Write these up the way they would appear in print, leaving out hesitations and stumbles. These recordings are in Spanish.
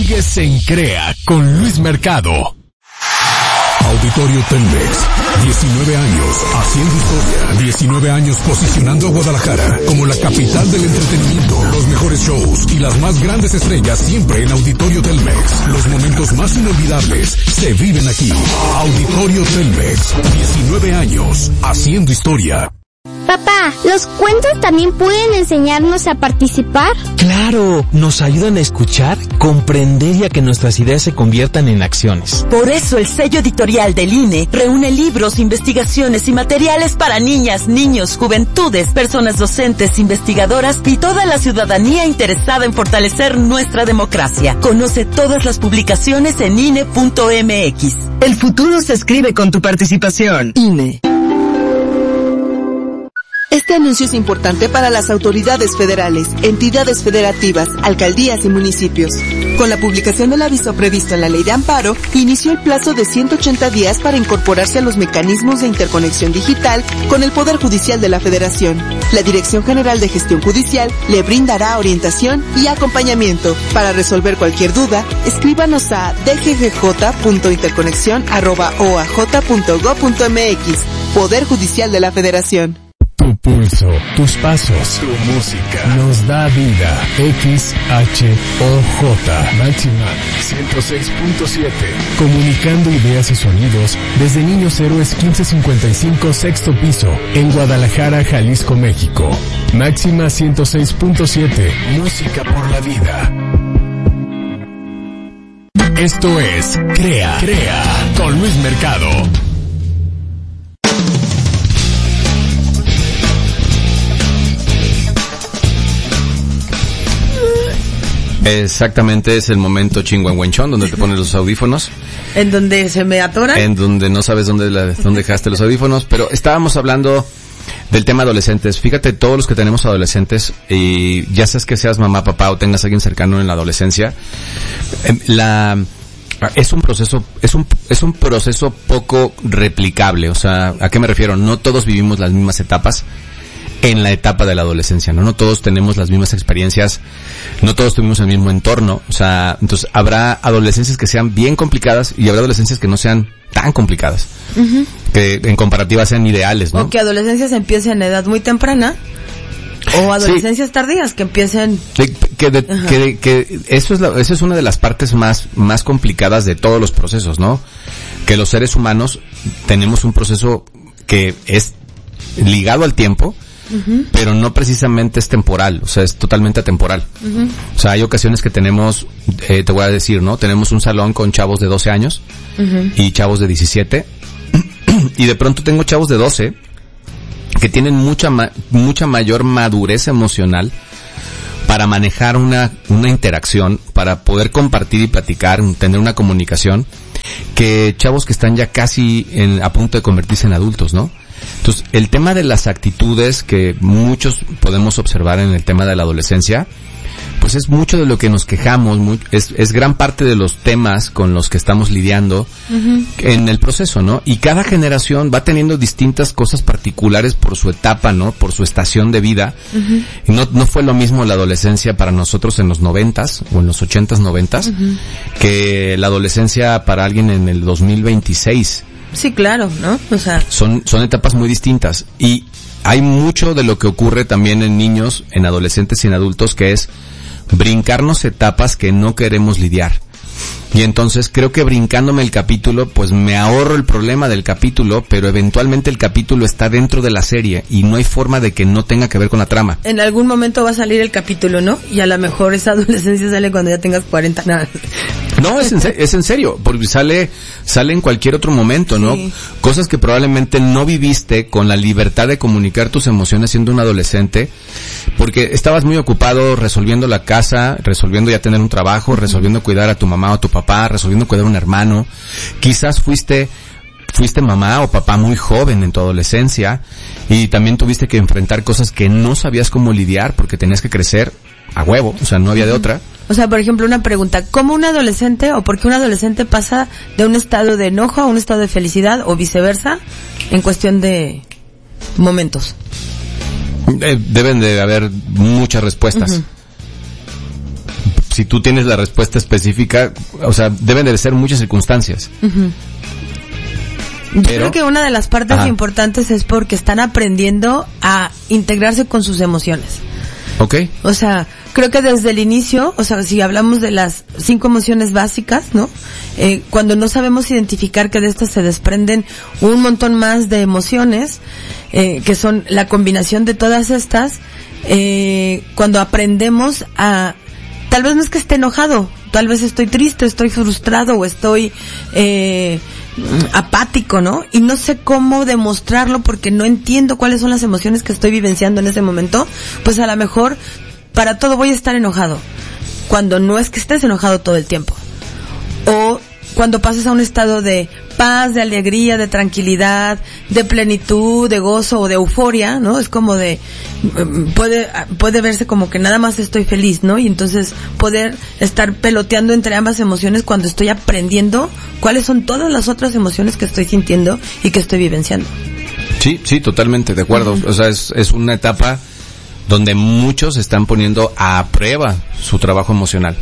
Sigues en CREA con Luis Mercado. Auditorio Telmex, 19 años haciendo historia, 19 años posicionando a Guadalajara como la capital del entretenimiento, los mejores shows y las más grandes estrellas siempre en Auditorio Telmex. Los momentos más inolvidables se viven aquí. Auditorio Telmex, 19 años haciendo historia. Papá, ¿los cuentos también pueden enseñarnos a participar? ¡Claro! Nos ayudan a escuchar, comprender y a que nuestras ideas se conviertan en acciones. Por eso el sello editorial del INE reúne libros, investigaciones y materiales para niñas, niños, juventudes, personas docentes, investigadoras y toda la ciudadanía interesada en fortalecer nuestra democracia. Conoce todas las publicaciones en INE.mx. El futuro se escribe con tu participación. INE. Este anuncio es importante para las autoridades federales, entidades federativas, alcaldías y municipios. Con la publicación del aviso previsto en la Ley de Amparo, inició el plazo de 180 días para incorporarse a los mecanismos de interconexión digital con el Poder Judicial de la Federación. La Dirección General de Gestión Judicial le brindará orientación y acompañamiento. Para resolver cualquier duda, escríbanos a dggj.interconexión@oaj.gov.mx. Poder Judicial de la Federación. Tu pulso, tus pasos, tu música nos da vida. XHOJ Máxima 106.7. Comunicando ideas y sonidos desde Niños Héroes 1555 sexto piso en Guadalajara, Jalisco, México. Máxima 106.7. Música por la vida. Esto es CREA con Luis Mercado. Exactamente, es el momento chingüengüenchón donde te pones los audífonos. En donde se me atoran. En donde no sabes dónde dejaste los audífonos, pero estábamos hablando del tema adolescentes. Fíjate, todos los que tenemos adolescentes, y ya sabes que seas mamá, papá o tengas a alguien cercano en la adolescencia, es un proceso poco replicable. O sea, ¿a qué me refiero? No todos vivimos las mismas etapas en la etapa de la adolescencia, ¿no? No todos tenemos las mismas experiencias, no todos tuvimos el mismo entorno, o sea, entonces habrá adolescencias que sean bien complicadas y habrá adolescencias que no sean tan complicadas, que en comparativa sean ideales, ¿no? O que adolescencias empiecen a edad muy temprana, o adolescencias tardías que empiecen... Que esa es una de las partes más complicadas de todos los procesos, ¿no? Que los seres humanos tenemos un proceso que es ligado al tiempo, pero no precisamente es temporal, o sea, es totalmente atemporal. O sea, hay ocasiones que tenemos, te voy a decir, ¿no? Tenemos un salón con chavos de 12 años y chavos de 17 y de pronto tengo chavos de 12 que tienen mucha mayor madurez emocional para manejar una interacción, para poder compartir y platicar, tener una comunicación, que chavos que están ya casi a punto de convertirse en adultos, ¿no? Entonces, el tema de las actitudes que muchos podemos observar en el tema de la adolescencia, pues es mucho de lo que nos quejamos, es gran parte de los temas con los que estamos lidiando en el proceso, ¿no? Y cada generación va teniendo distintas cosas particulares por su etapa, ¿no? Por su estación de vida. Y no fue lo mismo la adolescencia para nosotros en los 90s o en los 80s, 90s, que la adolescencia para alguien en el 2026. Sí, claro, ¿no? O sea, son etapas muy distintas y hay mucho de lo que ocurre también en niños, en adolescentes y en adultos, que es brincarnos etapas que no queremos lidiar. Y entonces creo que brincándome el capítulo, pues me ahorro el problema del capítulo, pero eventualmente el capítulo está dentro de la serie y no hay forma de que no tenga que ver con la trama. En algún momento va a salir el capítulo, ¿no? Y a lo mejor esa adolescencia sale cuando ya tengas 40, nada. No, es en serio, porque sale en cualquier otro momento, ¿no? Sí. Cosas que probablemente no viviste con la libertad de comunicar tus emociones siendo un adolescente, porque estabas muy ocupado resolviendo la casa, resolviendo ya tener un trabajo, resolviendo cuidar a tu mamá o tu papá, resolviendo cuidar a un hermano. Quizás fuiste mamá o papá muy joven en tu adolescencia y también tuviste que enfrentar cosas que no sabías cómo lidiar porque tenías que crecer a huevo, o sea, no había de otra. O sea, por ejemplo, una pregunta, ¿cómo un adolescente o por qué un adolescente pasa de un estado de enojo a un estado de felicidad o viceversa en cuestión de momentos? Deben de haber muchas respuestas. si tú tienes la respuesta específica, o sea, deben de ser muchas circunstancias. Yo creo que una de las partes importantes es porque están aprendiendo a integrarse con sus emociones. Okay. O sea, creo que desde el inicio, o sea, si hablamos de las 5 emociones básicas, ¿no? Cuando no sabemos identificar que de estas se desprenden un montón más de emociones, que son la combinación de todas estas, cuando aprendemos a, tal vez no es que esté enojado, tal vez estoy triste, estoy frustrado o estoy apático, ¿no? Y no sé cómo demostrarlo porque no entiendo cuáles son las emociones que estoy vivenciando en ese momento, pues a lo mejor para todo voy a estar enojado, cuando no es que estés enojado todo el tiempo. O cuando pasas a un estado de paz, de alegría, de tranquilidad, de plenitud, de gozo o de euforia, ¿no? Es como de, puede verse como que nada más estoy feliz, ¿no? Y entonces poder estar peloteando entre ambas emociones cuando estoy aprendiendo cuáles son todas las otras emociones que estoy sintiendo y que estoy vivenciando. Sí, totalmente, de acuerdo. O sea, es una etapa donde muchos están poniendo a prueba su trabajo emocional.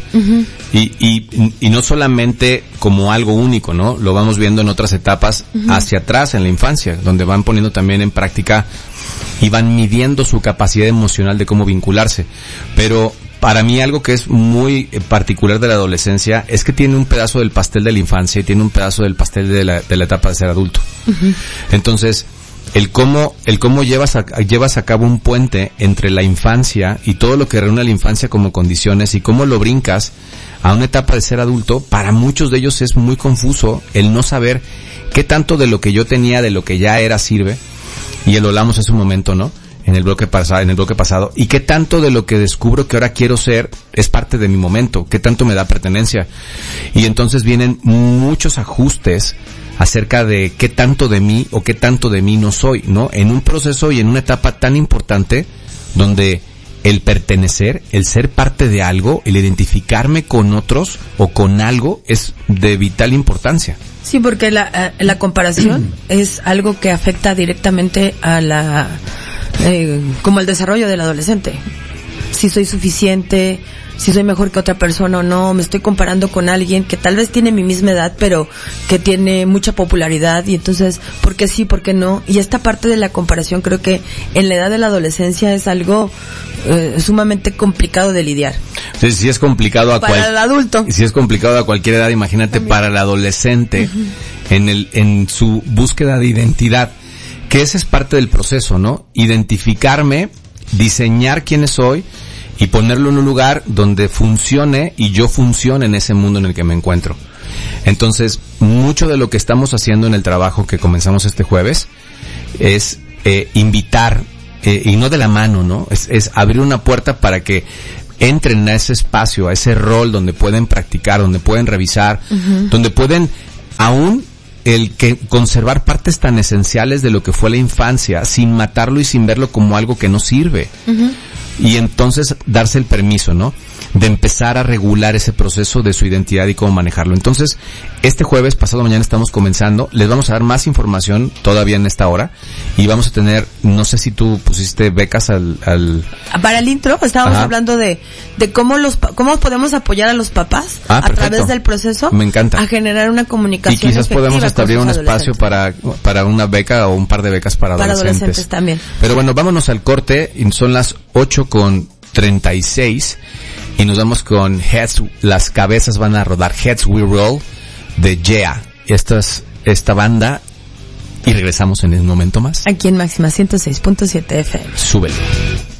Y no solamente como algo único, ¿no? Lo vamos viendo en otras etapas hacia atrás en la infancia, donde van poniendo también en práctica y van midiendo su capacidad emocional de cómo vincularse. Pero para mí algo que es muy particular de la adolescencia es que tiene un pedazo del pastel de la infancia y tiene un pedazo del pastel de la etapa de ser adulto. Entonces, el cómo llevas a cabo un puente entre la infancia y todo lo que reúne a la infancia como condiciones y cómo lo brincas a una etapa de ser adulto, para muchos de ellos es muy confuso el no saber qué tanto de lo que yo tenía, de lo que ya era sirve, y lo hablamos hace un momento, ¿no? En el bloque pasado, y qué tanto de lo que descubro que ahora quiero ser es parte de mi momento, qué tanto me da pertenencia. Y entonces vienen muchos ajustes acerca de qué tanto de mí o qué tanto de mí no soy, ¿no? En un proceso y en una etapa tan importante donde el pertenecer, el ser parte de algo, el identificarme con otros o con algo es de vital importancia. Sí, porque la comparación es algo que afecta directamente a como el desarrollo del adolescente. Si soy suficiente, si soy mejor que otra persona o no, me estoy comparando con alguien que tal vez tiene mi misma edad, pero que tiene mucha popularidad, y entonces, ¿por qué sí, por qué no? Y esta parte de la comparación creo que en la edad de la adolescencia es algo sumamente complicado de lidiar. Entonces, si es complicado para el adulto. Si es complicado a cualquier edad, imagínate también para el adolescente, en su búsqueda de identidad, que ese es parte del proceso, ¿no? Identificarme, diseñar quién soy y ponerlo en un lugar donde funcione y yo funcione en ese mundo en el que me encuentro. Entonces, mucho de lo que estamos haciendo en el trabajo que comenzamos este jueves es invitar, y no de la mano, ¿no? Es abrir una puerta para que entren a ese espacio, a ese rol donde pueden practicar, donde pueden revisar, donde pueden aún el que conservar partes tan esenciales de lo que fue la infancia sin matarlo y sin verlo como algo que no sirve. Y entonces darse el permiso, ¿no? De empezar a regular ese proceso de su identidad y cómo manejarlo. Entonces, este jueves, pasado mañana, estamos comenzando. Les vamos a dar más información todavía en esta hora. Y vamos a tener, no sé si tú pusiste becas para el intro, estábamos hablando de cómo podemos apoyar a los papás a través del proceso. Me encanta. A generar una comunicación. Y quizás podemos establecer un espacio para una beca o un par de becas para adolescentes también. Pero bueno, vámonos al corte. Son las 8:36. Y nos vamos con Heads, las cabezas van a rodar, Heads We Roll, de Yeah. Esta banda, y regresamos en un momento más. Aquí en Máxima 106.7 FM. Súbele.